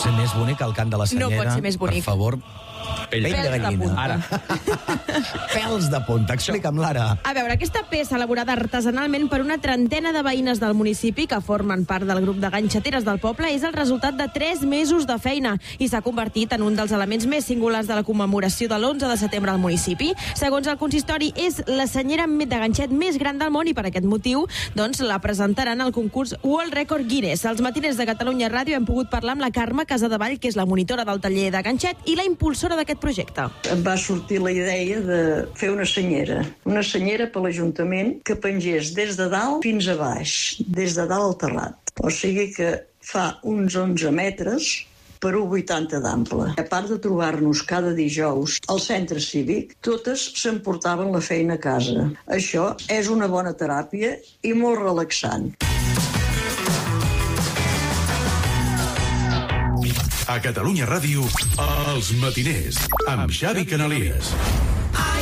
ser més bonic el cant de la senyera. No pot ser més bonic. Per favor. Pell de gallina. Ara. Pèls de punta. Explica'm, Lara. A veure, aquesta peça elaborada artesanalment per una trentena de veïnes del municipi que formen part del grup de ganxeteres del poble és el resultat de 3 mesos de feina i s'ha convertit en un dels elements més singulars de la commemoració de l'11 de setembre al municipi. Segons el consistori, és la senyera de ganxet més gran del món i per aquest motiu doncs, la presentaran al concurs World Record Guinness. Als matiners de Catalunya Ràdio hem pogut parlar amb la Carme Casadevall, que és la monitora del taller de ganxet i la impulsora d'aquest projecte. Em va sortir la idea de fer una senyera per l'Ajuntament que pengés des de dalt fins a baix, des de dalt al terrat. O sigui que fa uns 11 metres per 1,80 d'ample. A part de trobar-nos cada dijous al centre cívic, totes s'emportaven la feina a casa. Això és una bona teràpia i molt relaxant. A Catalunya Ràdio, Els Matiners, amb Xavi Canalies.